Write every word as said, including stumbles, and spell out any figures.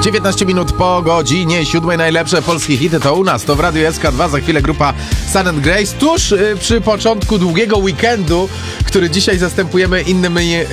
dziewiętnaście minut po godzinie siódmej. Najlepsze polskie hity to u nas, to w Radiu S K dwa. Za chwilę grupa Sun and Grace. Tuż y, przy początku długiego weekendu, który dzisiaj zastępujemy innymi